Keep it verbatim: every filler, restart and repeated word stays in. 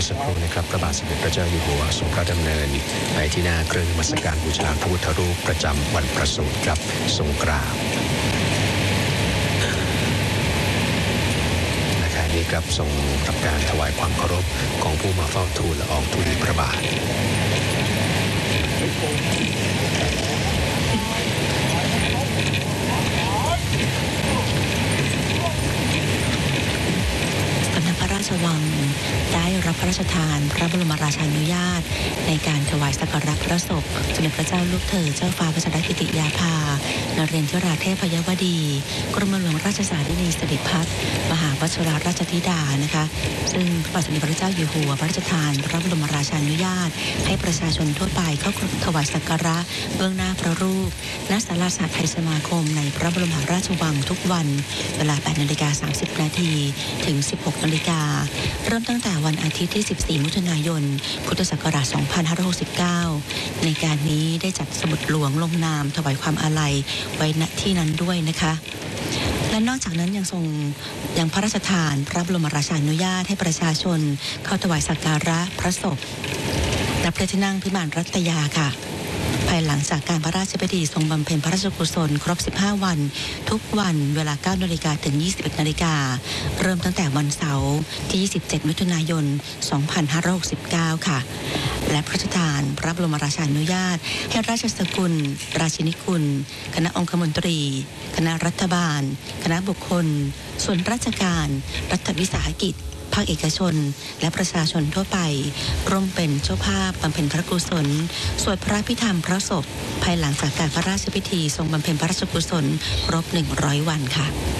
สักครู่นะครับพระบาทสมเด็จพระเจ้าอยู่หัวทรงพระดำเนินไปที่หน้าเครื่องนมัสการบูชาพระพุทธรูปประจำวันประสูติครับทรงกราบขณะนี้ครับทรงรับการถวายความเคารพของผู้มาเฝ้าทูลละอองธุลีพระบาทพระราชวังได้รับพระราชทานพระบรมราชานุญาตในการถวายสักการะพระศพสมเด็จพระเจ้าลูกเธอเจ้าฟ้าพัชรกิติยาภานเรนทราเทพยวดีกรมหลวงราชสารินีสิริพัฒน์มหาวชิราราชธิดานะคะซึ่งพระบาทสมเด็จพระเจ้าอยู่หัวพระราชทานพระบรมราชานุญาตให้ประชาชนทั่วไปเข้าถวายสักการะเบื้องหน้าพระรูปณศาลาสาไทยสมาคมในพระบรมราชวังทุกวันเวลา แปดนาฬิกาสามสิบนาทีถึง สิบหกนาฬิกาเริ่มตั้งแต่วันอาทิตย์ที่ สิบสี่มิถุนายน พุทธศักราช สองพันห้าร้อยหกสิบเก้า ในการนี้ได้จัดสมุดหลวงลงนามถวายความอาลัยไว้ณที่นั้นด้วยนะคะและนอกจากนั้นยังทรงยังพระราชทานพระบรมราชานุญาตให้ประชาชนเข้าถวายสักการะพระศพณพระที่นั่งพิมานรัตยาค่ะภายหลังจากการพระราชพิธีทรงบำเพ็ญพระราชกุศลครบสิบห้าวันทุกวันเวลา เก้านาฬิกาถึง ยี่สิบเอ็ดนาฬิกาเริ่มตั้งแต่วันเสาร์ที่ยี่สิบเจ็ดมิถุนายน สองพันห้าร้อยหกสิบเก้า ค่ะและพระราชทานพระบรมราชานุญาตให้ราชสกุลราชินีกุลคณะองคมนตรีคณะรัฐบาลคณะบุคคลส่วนราชการรัฐวิสาหกิจภาคเอกชนและประชาชนทั่วไปร่วมเป็นเจ้าภาพบำเพ็ญพระกุศลสวดพระพิธรรมพระศพภายหลังจากการพระราชพิธีทรงบำเพ็ญพระราชกุศลครบหนึ่งร้อยวันค่ะ